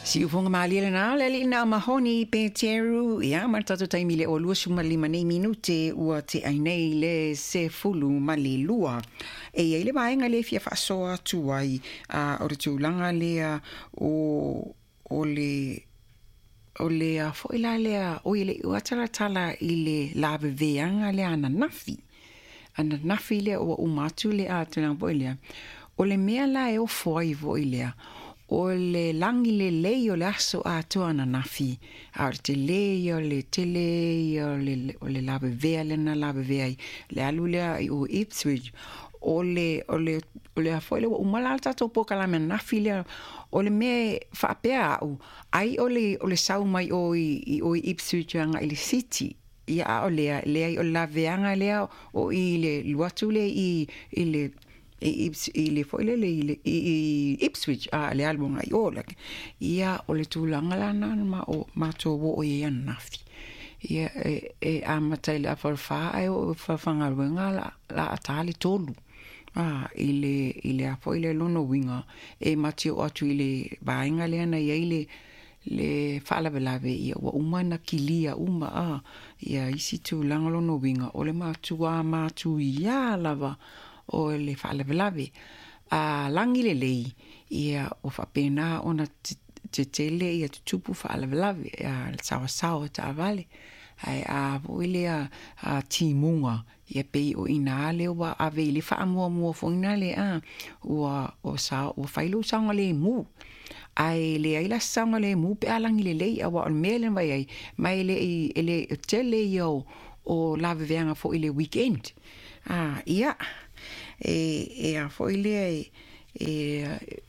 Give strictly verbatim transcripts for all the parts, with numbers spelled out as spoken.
Si ufonga malia na leli na mahoni pe teru ia martatu taimi le o lua suma lima nei minute ua te ainei le se fulu mali lua e ia le vaenga le fia fasoa tuai a o le tūlanga lea o o le o le a fo ila lea o ile uatara tala ile la veanga le ananafi ananafi le o umatu le a tuna boilia o le mea la e o foi voilea o le langi le lei o le aso a tuana nafi a te lei o le tele o le o le lave vea le na lave vea le alu le o Ipswich o le o le o le afoile o malata to poka la nafi le o le me fa pea o ai o le o le sau mai o i o Ipswich anga i le city ia o le le o la veanga le o i le luatu le i i le i le foile le i Ipswich a le album ai ola ia o le tūlanga lana ma o mato wo o ia nafi ia e, e a matai la farfa ai o farfanga winga la la atali tolu a ile ile a foile lono winga e mati o atu ile bainga le ana ia ile le fala velave ia wa umana kilia uma a ia isi tūlanga lono winga o le matua matu ia lava o le whaalawelawe. A langi le lei, ia o whapena ona te tele ia tutupu whaalawelawe, a sawa sawa ta avale. Ai a voile a, a timunga, ia pei o ina ale wa a vele whaamua mua fwina le a, ua o sa o whailo sanga le mu. Ai le aila sanga le mu pe a langi le lei, a wa on melen vai ai, mai le i ele tele ia o, o lawe veanga fo ile weekend. Ah, ia, e e a foile e e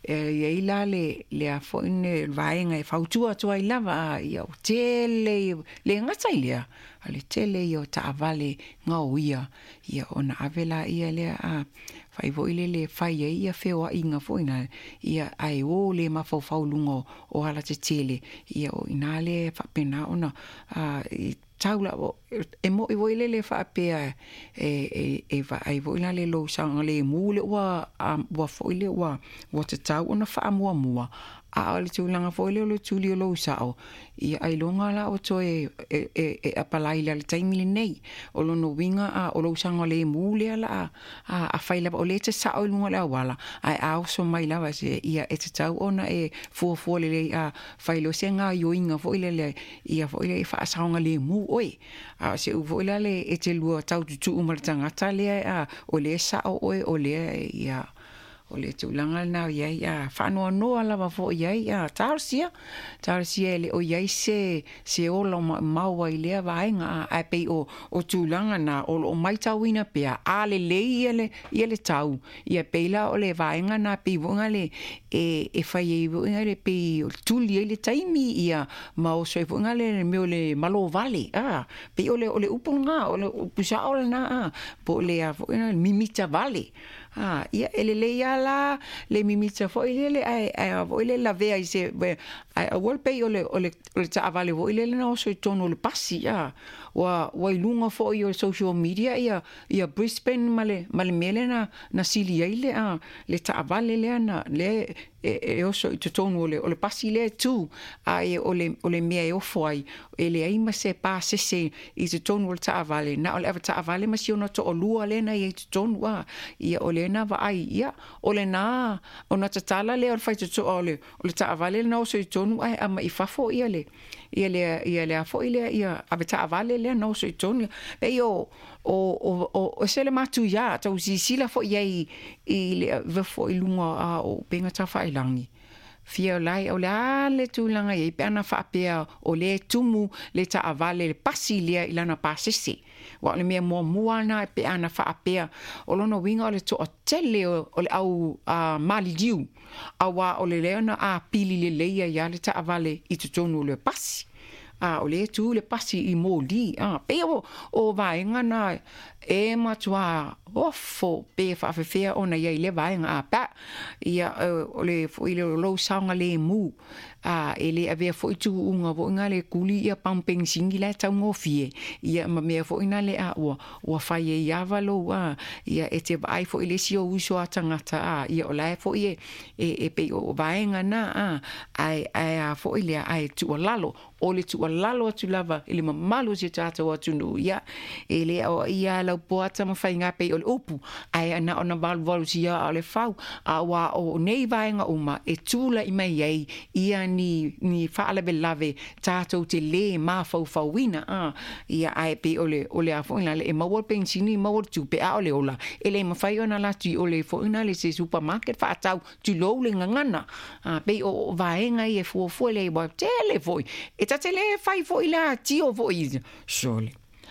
e ila le le a foine vaenga e fautua tua i lava ia o tele le ngata ilia ale tele ia ta avale ngau ia ia ona avela ia le a fai voile le fai ia fewa inga foina ia ai o le mafau faulungo o ala te tele ia o inale fa pena ona a taula e mo i voile le fa pea e e e va ai voile le lo sanga le mule wa wa foile wa wa te tau ona fa mua mua a le tūlanga foile le tūli lo sao ia ai longa la o toe e e e apalai le taimi le nei o lo no winga a o lo sanga le mule ala a a faila o le te sao lunga la wala ai a so mai la se ia e te tau ona e fo fo le a failo senga yo inga foile le ia foile fa sanga le mu oi a se u foile le e te lua tau tu umar tangata le a o le sao oi o le ia o le tūlanga na ia ia whanua noa lava fo ia ia tarsia tarsia le o ia se se ola maua i lea vaenga a pei o o tūlanga na o o mai tauina pea a le le ia le ia le tau ia peila o le vaenga na pei vonga le e e fai e vonga le pei o tuli le taimi ia ma o se vonga le me o le malo vale a pei o le o le uponga o le pusa o le na a po le a vonga mimita vale ah ia ele le ia la le mimita fo ile le ai ai vo ile la vea i se ai a wol pe ole ole ole ta vale vo ile le no so tono le passi ya wa wa lunga fo i social media ia ia Brisbane male male melena na silia ile a le ta vale le na le e e oso i tono ole ole passi le tu ai ole ole me o foi ele ai ma se pa se se i tono le ta vale na ole ta vale ma si ona to lua le na i tono wa ia ole na va ai ia ole na ona tatala le o fai to ole ole ta vale na so i tono ai ama i fafo ia le ia le ia le fo ile ia aveta vale le no so i tono e io o o o se le matu ya to si sila fo ia i le ve fo i lunga a o penga ta fai langi fia lai o le ale tūlanga i pēna whaapea o le tumu le ta avale le pasi lea i lana pasese. Wa le mea mua muana e pēna whaapea o lono winga o le to o tele o le au uh, mali diu. A wa o le leona a pili le leia i ale ta avale i tutonu le pasi. a o le tu le pasi i moli a pe o o vaenga na e matua ofo pe fa fe fe ona ia le vaenga a pa ia o le fo ile lo saunga le mu a ele ave fo tu unga vo nga le kuli ia pampeng singila ta ngofie ia ma me fo ina le a o o fa ye ia valo a ia e te vai fo ile si o uso atangata a ia o la fo ie e e pe o vaenga na a ai ai a fo ile ai tu o lalo o le tu o lalo tu lava ile mamalo se tata o tu no ia ele o ia la poata ma fai nga pe o le upu ai ana ona val vol sia o le fau a wa o nei vaenga uma e tula i mai ai ia ni ni fa'ale belave tato te le ma fau fauina a ia ai pe ole ole a fo ina le ma wol pensini ma wol tu pe a ole ola ele ma fai ona la tu ole fo ina le se supermarket fa tau tu lo le ngana a pe o vaenga e fo fo le bo tele foi e ta tele fai fo ila ti o fo i sole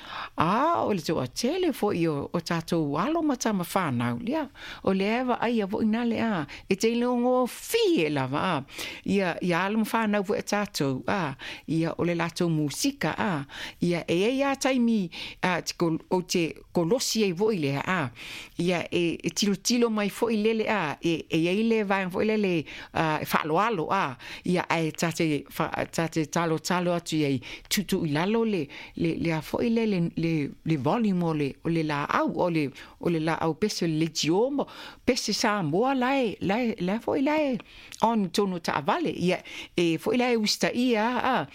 ah o le to a tele fo io o tato walo mata ma fa na lia o le eva ai vo ina le a e te le ngo fi la va ia ia lo fa na vo tato ah ia o le lato musica ah ia e ia taimi a o te kolosi e vo ile a ia e tilo tilo mai fo ile le a e e ile va fo ile le fa lo alo a ia ai tate tate talo talo atu ai tutu ilalo le le le fo ile le le le volume le o le la au o le o le la au pese le giomo pese sa mo la la la foi la on tono ta vale ia e foi la usta ia a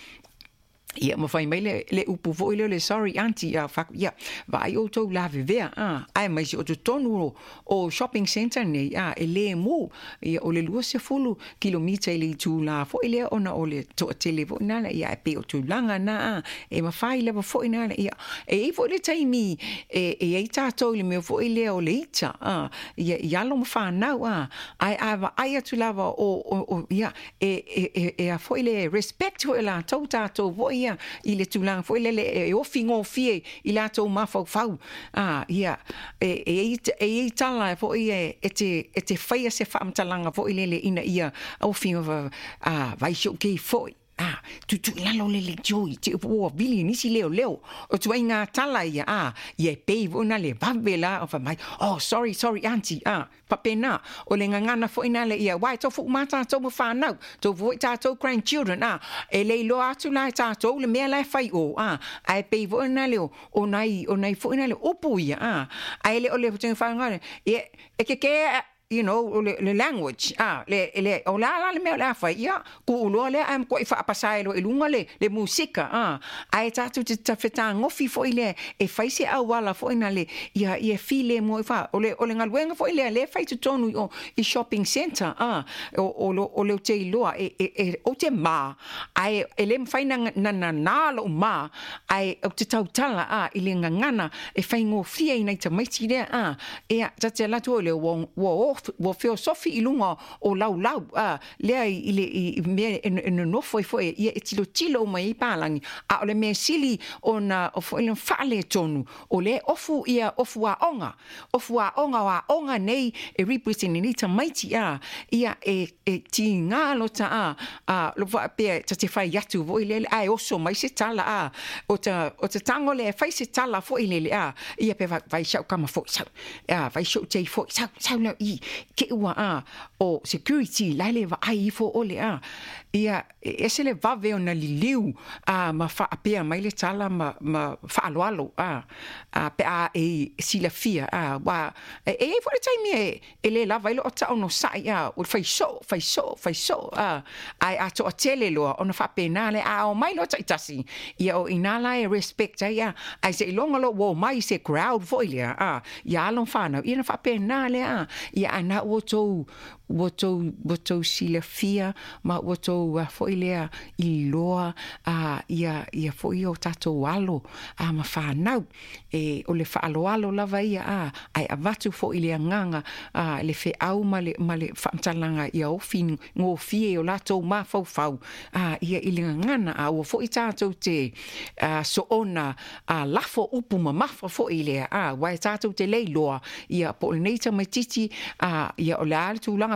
ia ma fai mai le le upu vo ile le sorry auntie a fa ia vai o to la vivea a ai mai o to tonu o shopping center nei a ele mo ia o le lua se fulu kilomita ile tu la fo ile ona o le to televo na ia pe o tu langa na e ma fai le fo ina ia e fo le taimi e e ai tato le me fo ile o le ita a ia ia lo fa na a ai ava ai tu lava o o ia e e e a fo ile respect ho la to tato vo ia ile tulang fo ile e o fingo fie ila to ma fo fau ah ia e e e tala fo ie e te e te fai se fa mtalanga fo ile le ina ia o fingo ah vai sho ke fo ah tu tu la lo le le joy te o bili ni si leo leo o tu inga tala ia ah ye pe ona le vavela of my oh sorry sorry auntie ah papena o le ngana fo ina le ia wai to fu mata to mo fa now to vo ta to grandchildren ah e le lo atu la ta to le me la fai o ah ai pe vo ina le o nai o nai fo ina le opu ia ah ai le o le fo fa ngana e e ke ke you know le, le language ah le le o la la le me la fa ia ku lo le am ko fa pasai lo ilunga le le musica ah ai ta tu ta feta ngofi fo ile e fa se a wala fo ina le ia ia file mo fa o le o le ngalwenga fo ile le fa tu tonu o i shopping center ah o o lo o le te lo e e o te ma ai ele fa na na na na lo ma ai o te tau tala ah ile ngana e fa ngo fie ina te mai ti le ah e ta te la tu le wo wo wo feo sofi ilunga o lau lau a lea ile i me en no foi foi ia tilo tilo mai palangi a ole me sili ona o foi le fale tonu o le ofu ia ofu a onga ofu a onga wa onga nei e representing ni ta mighty a ia e e tinga lo ta a a lo va pe ta te fai yatu vo ile ai oso mai se tala a o ta o ta tango le fai se tala fo ile le a ia pe vai shau kama fo shau a vai shau te fo shau shau no i ke ua a o security laile va ai fo ole a ia ese le va ve ona liliu a ma fa apea mai le tala ma ma fa alo a a pe a e sila fia a wa e e for the time e ele la vai lo ta ono sa ia o fai so fai so fai so a ai a to tele lo ona fa penale a o mai lo ta tasi ia o inala e respect ia ai se longa lo wo mai se crowd voilia a ia lo fa na ia fa penale a ia ana woto woto woto sila fia ma woto uh, foilea i loa a uh, ia ia foi o tato walo a uh, ma fa nau e o le fa alo alo lava ia a uh, ai avatu foilea nganga a uh, le fe au ma le ma le famtalanga ia o fin ngo fie o lato ma fau fau a uh, ia ile ngana a uh, o foi tato te uh, so ona a uh, lafo upu ma mafa foilea a uh, wai tato te leiloa ia polinata mai titi a uh, ia o le ale tu langa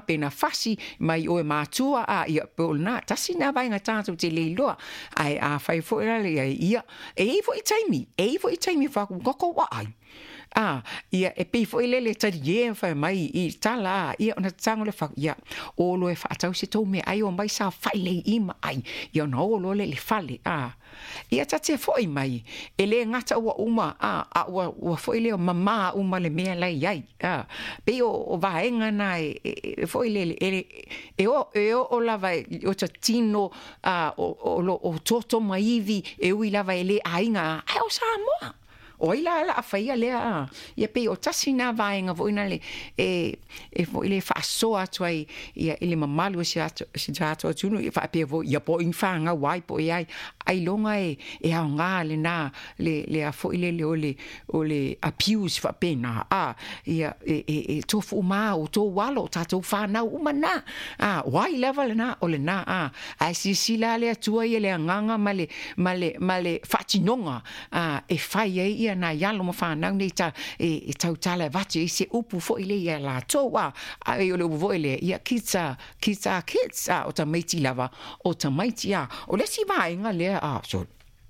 pena fasi mai o e mātua a ia pe o na tasi na vai ngā tātou te leiloa ai a whai fo ia le ia e i fo i taimi e i fo i taimi whaku koko wa ai Ah, ia e pe foi lele tari ye fa mai I tala ia ona tango le fa ia o lo e fa tau se to me ai o mai sa fai le I ma ai ia no lo le le fale ah ia tate foi mai ele ngata wa uma ah a wa wa foi le mama uma le me lai ai ah pe o o va enga na e foi le ele e o e o la vai o tino ah o lo o toto mai vi e ui la vai le ainga ai o sa mo o ila la faia le a ia pe o tasina vaenga vo ina le e e vo ile fa so atwai ia ile mamalu si ato si jato tunu ia fa pe vo ia po infanga wai po ia ai longa e e a nga le na le le a fo ile le ole ole apius fa pena a ia e e e to fu ma o to walo tato fa na umana a wai level na ole na a ai si si la le tua ile nganga male male male fatinonga a e fai ia na yalo mo fa na ni ta e e tau tala vati se upu fo ile ia la toa a e ole vo ile ia kitsa kitsa kitsa o ta maiti lava o ta maiti a o le si vai nga le a so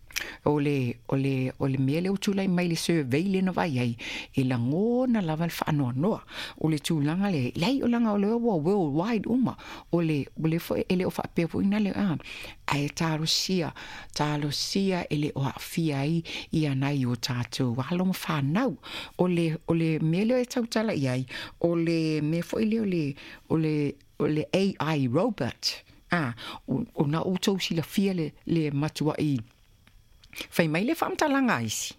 ole ole ole mele o tula mai le survey le no vai ai e la ngona lava fa no no ole tulanga le lei o langa ole wo world wide uma ole ole fo ele o fa pe fo ina le a ai taro sia taro sia ele o afia ai ia nai o tato walo mo fa nau ole ole mele e tau tala ai ole me fo ile ole ole ole A I robot ah o na o tau sila fia le le matua I fai mai le famtalanga isi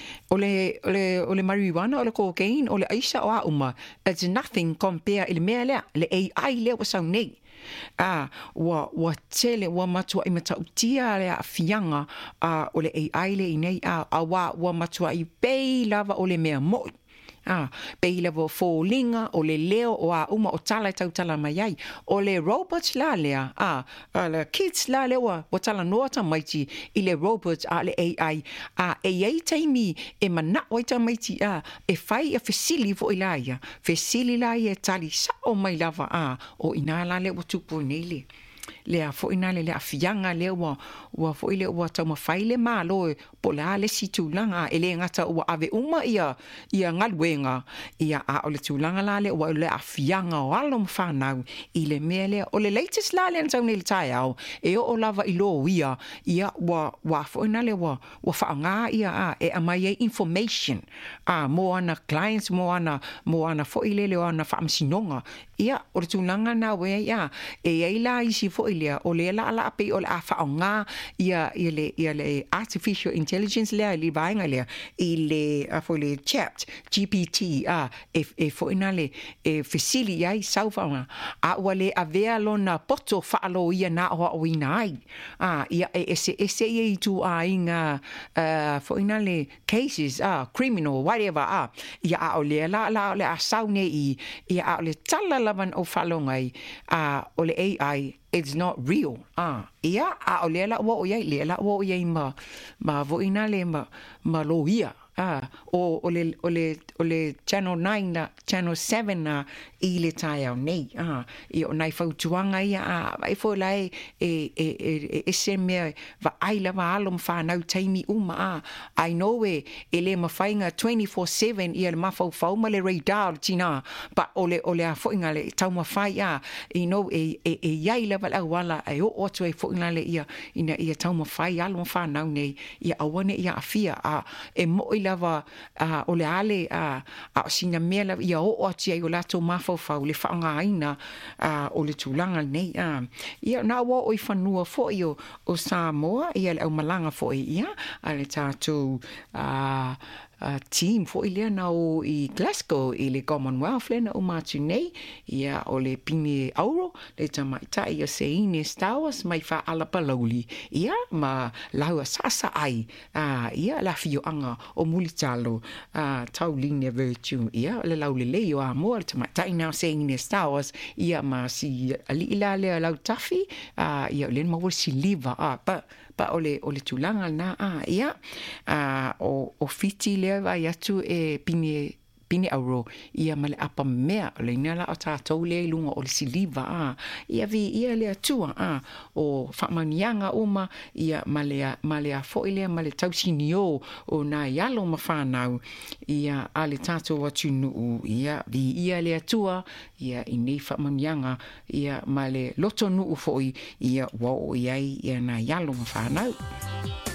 ole ole ole marijuana ole cocaine ole aisha o uma it's nothing compare ile mele le A I le was nei ah wa wa tele wa matua I mata utia le afianga a ole A I le nei a wa wa matua I pei lava ole me mo Ah, pe level four linga o le leo o a uma o tala tau tala mai ai o le robots la lea ah le kids la lewa o tala noata maiti I le robots a le A I a e ai taimi e mana o ta maiti a e fai a fesili vo ilaia fesili la e tali sa o mai lava a o ina la le o tupu nele le a fo ina le le afianga le wa wa fo ile wa tama faile ma lo pola le situlanga ele ngata wa ave uma ia ia ngalwenga ia a ole tulanga la le wa le afianga o alom fanau ile mele o le latest la le ntau le tai au e o lava I lo ia ia wa wa fo ina le wa wa fanga ia a e amai information a mo ana clients mo ana mo ana fo ile le ana famsinonga ia o tulanga na we ia e ai la isi fo ile o le la la pe o la fanga ia ile ile artificial intelligence le li vainga le ile a fo le chat G P T a e e fo inale e facili ai saufa a wale avea lona poto fa lo ia na o o inai a ia ese ese e tu a inga fo inale cases a criminal whatever a ia a o le la la le a saune I ia a le tala lavan o falongai a o le A I it's not real ah ia a o le la wo ia le la wo ia ma ma vo ina le ma ma lo ia ah o o le o le o le channel nine na channel seven na I le tai au nei ah I o nai fau tuanga ia a vai fo lai e e e e se me va ai la va alom fa nau taimi uma a I know e ele ma fainga twenty-four seven ia ma fau fau ma le radar tina pa ole ole a fo inga le tau ma fai a I know e e e ia la va wala ai o o tu e fo inga le ia ina ia tau ma fai alom fa nau nei ia awane ia afia a e mo lava a ole ale a a sina mela ia o o tia I o lato mafo fa le fanga aina a ole tulanga nei a ia na wo o fanua fo io o Samoa ia le malanga fo ia ale tatu a Uh, team fo ile na o I Glasgow I le Commonwealth le na o matu nei ia o le pini auro le tamaita ia se ine stawas mai fa ala palauli ia ma laua sasa ai uh, ia la fio anga o mulitalo uh, tau line virtue ia le lau le leo a mo le tamaita ina se ine stawas ia ma si ali ila le lau tafi uh, ia le ma wo si liva a uh, pa pa ole ole tulanga na a ia a o o fiti le vai atu e pini pini auro ia male apa mea le nala o tātou le lunga o le siliva a ia vi ia le atua a o whamanianga uma ia male male a fo ile male tausini o o na yalo ma whanau ia ale tātou atu nuu ia vi ia le atua ia i nei whamanianga ia male loto nuu foi ia wao iai ia na yalo ma whanau.